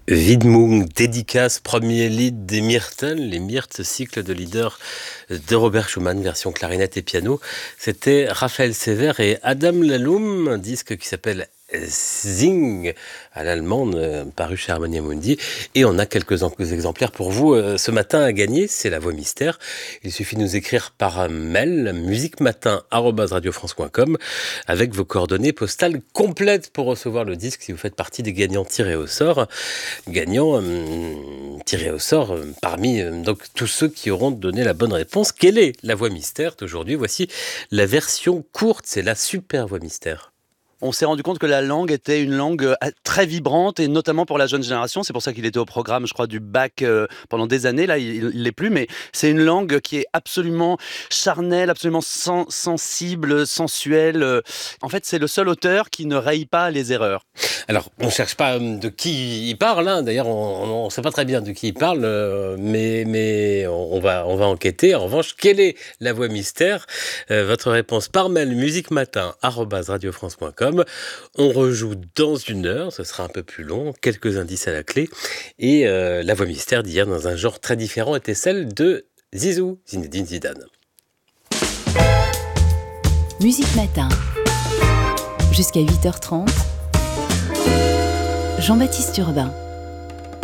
Widmung, dédicace, premier lead des Myrtles, les Myrtes, cycle de leader de Robert Schumann, version clarinette et piano. C'était Raphaël Sévère et Adam Laloum, un disque qui s'appelle Zing, à l'allemande, paru chez Harmonia Mundi. Et on a quelques exemplaires pour vous ce matin à gagner, c'est la voix mystère. Il suffit de nous écrire par mail, musicmatin@radiofrance.com, avec vos coordonnées postales complètes pour recevoir le disque si vous faites partie des gagnants tirés au sort. Gagnants tirés au sort parmi donc tous ceux qui auront donné la bonne réponse. Quelle est la voix mystère d'aujourd'hui? Voici la version courte, c'est la super voix mystère. On s'est rendu compte que la langue était une langue très vibrante, et notamment pour la jeune génération. C'est pour ça qu'il était au programme, je crois, du bac pendant des années. Là, il l'est plus, mais c'est une langue qui est absolument charnelle, absolument sensible, sensuelle. En fait, c'est le seul auteur qui ne raye pas les erreurs. Alors, on ne cherche pas de qui il parle, hein. D'ailleurs, on ne sait pas très bien de qui il parle, mais on va enquêter. En revanche, quelle est la voix mystère? Votre réponse par mail, musicmatin@radiofrance.com. On rejoue dans 1 heure, ce sera un peu plus long, quelques indices à la clé. Et la voix mystère d'hier, dans un genre très différent, était celle de Zizou, Zinedine Zidane. Musique Matin, jusqu'à 8h30. Jean-Baptiste Urbain.